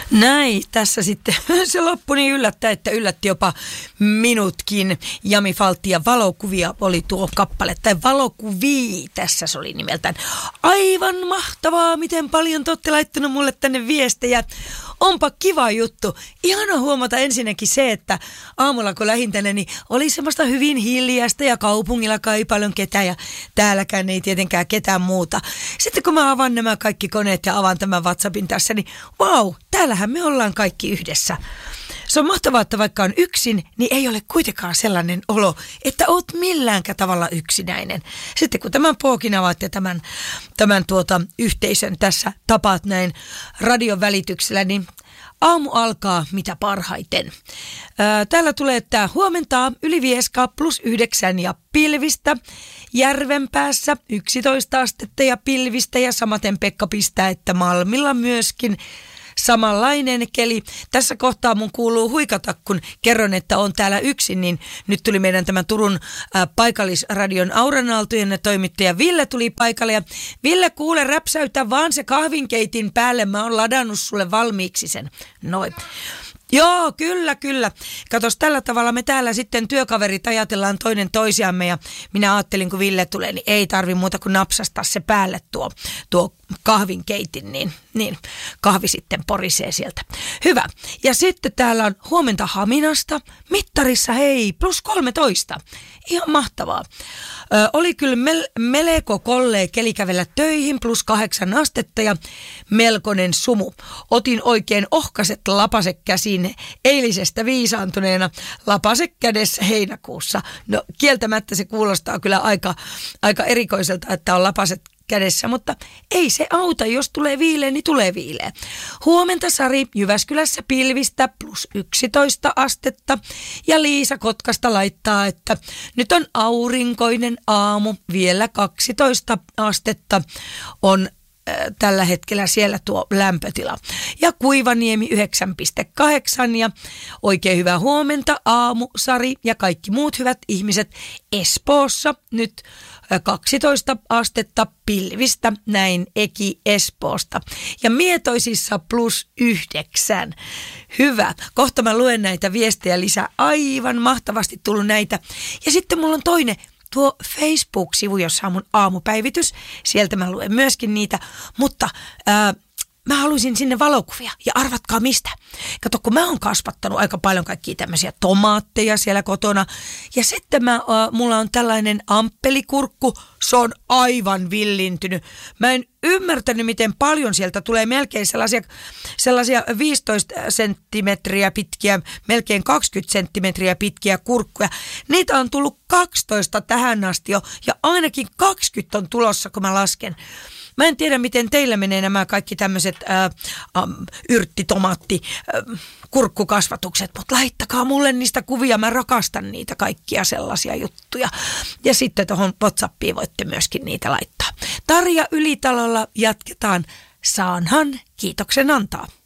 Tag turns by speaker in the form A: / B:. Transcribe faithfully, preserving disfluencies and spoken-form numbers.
A: Näin, tässä sitten se loppui niin yllättäen, että yllätti jopa minutkin. Jami Faltti ja valokuvia oli tuo kappale, tai valokuvia tässä se oli nimeltään. Aivan mahtavaa, miten paljon te olette laittanut mulle tänne viestejä. Onpa kiva juttu. Ihana huomata ensinnäkin se, että aamulla kun lähdin tänne, niin oli semmoista hyvin hiljaista ja kaupungillakaan ei paljon ketään ja täälläkään ei tietenkään ketään muuta. Sitten kun mä avaan nämä kaikki koneet ja avaan tämän WhatsAppin tässä, niin vau, täällähän me ollaan kaikki yhdessä. Se on mahtavaa, että vaikka on yksin, niin ei ole kuitenkaan sellainen olo, että oot milläänkään tavalla yksinäinen. Sitten kun tämän pookin avaat ja tämän, tämän tuota, yhteisön tässä tapaat näin radion välityksellä, niin aamu alkaa mitä parhaiten. Ää, täällä tulee, että huomentaa Ylivieska plus yhdeksän ja pilvistä. Järvenpäässä yksitoista astetta ja pilvistä ja samaten Pekka pistää, että Malmilla myöskin samanlainen keli. Tässä kohtaa mun kuuluu huikata, kun kerron, että on täällä yksin, niin nyt tuli meidän tämän Turun ää, paikallisradion Auranaaltojen toimittaja Ville tuli paikalle. Ja Ville, kuule, räpsäytä vaan se kahvinkeitin päälle, mä oon ladannut sulle valmiiksi sen. Noin. Joo, kyllä, kyllä. Katos, tällä tavalla me täällä sitten työkaverit ajatellaan toinen toisiamme ja minä ajattelin, kun Ville tulee, niin ei tarvi muuta kuin napsastaa se päälle tuo, tuo kahvinkeitin, niin, niin kahvi sitten porisee sieltä. Hyvä. Ja sitten täällä on huomenta Haminasta. Mittarissa hei, plus kolmetoista. Ihan mahtavaa. Ö, oli kyllä mel- melko kollee keli kävellä töihin, plus kahdeksan astetta ja melkoinen sumu. Otin oikein ohkaset lapaset käsiin eilisestä viisaantuneena, lapaset kädessä heinäkuussa. No kieltämättä se kuulostaa kyllä aika, aika erikoiselta, että on lapaset kädessä, mutta ei se auta, jos tulee viileä, niin tulee viileä. Huomenta Sari Jyväskylässä pilvistä plus yksitoista astetta ja Liisa Kotkasta laittaa, että nyt on aurinkoinen aamu, vielä kaksitoista astetta on äh, tällä hetkellä siellä tuo lämpötila. Ja Kuivaniemi yhdeksän pilkku kahdeksan ja oikein hyvää huomenta aamu Sari ja kaikki muut hyvät ihmiset Espoossa nyt kaksitoista astetta pilvistä, näin Eki Espoosta. Ja Mietoisissa plus yhdeksän. Hyvä. Kohta mä luen näitä viestejä lisää. Aivan mahtavasti tullut näitä. Ja sitten mulla on toinen, tuo Facebook-sivu, jossa on mun aamupäivitys. Sieltä mä luen myöskin niitä, mutta ää, mä haluaisin sinne valokuvia ja arvatkaa mistä. Kato, kun mä oon kasvattanut aika paljon kaikkia tämmöisiä tomaatteja siellä kotona. Ja sitten mä, äh, mulla on tällainen amppelikurkku, se on aivan villintynyt. Mä en ymmärtänyt, miten paljon sieltä tulee melkein sellaisia, sellaisia viisitoista senttimetriä pitkiä, melkein kaksikymmentä senttimetriä pitkiä kurkkuja. Niitä on tullut kaksitoista tähän asti jo ja ainakin kaksikymmentä on tulossa, kun mä lasken. Mä en tiedä, miten teillä menee nämä kaikki tämmöiset yrttitomaatti, ää, kurkkukasvatukset, mutta laittakaa mulle niistä kuvia, mä rakastan niitä kaikkia sellaisia juttuja. Ja sitten tuohon WhatsAppiin voitte myöskin niitä laittaa. Tarja Ylitalolla jatketaan. Saanhan kiitoksen antaa.